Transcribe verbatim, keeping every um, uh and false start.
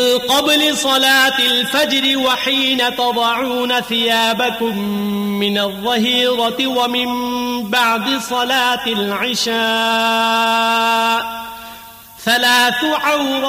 क़ब्ल सलातिल फ़ज्र व हीन तदऊन थियाबकुम मिनज़्ज़हीरति व मिन बअद सलातिल इशा सलासु औरा